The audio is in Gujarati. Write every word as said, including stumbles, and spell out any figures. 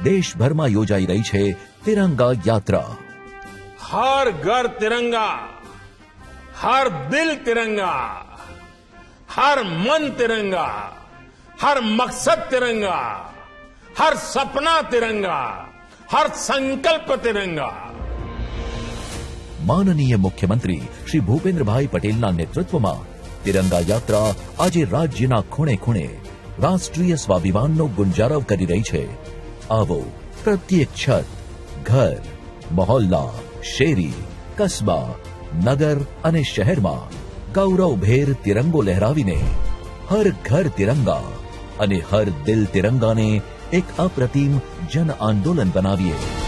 દેશભરમાં યોજાઈ રહી છે તિરંગા યાત્રા. हर घर तिरंगा, हर दिल तिरंगा, हर मन तिरंगा, हर मकसद तिरंगा, हर सपना तिरंगा, हर संकल्प तिरंगा. માનનીય મુખ્યમંત્રી શ્રી ભૂપેન્દ્રભાઈ પટેલના નેતૃત્વમાં તિરંગા યાત્રા આજે રાજ્યના ખૂણે ખૂણે રાષ્ટ્રીય સ્વાભિમાનનો ગુંજારવ કરી રહી છે. આવો પ્રત્યેક છત, ઘર, મહોલ્લા, શેરી, કસ્બા, નગર અને શહેરમાં ગૌરવભેર તિરંગો લહેરાવીને હર ઘર તિરંગા અને હર દિલ તિરંગાને એક અપ્રતિમ જન આંદોલન બનાવીએ.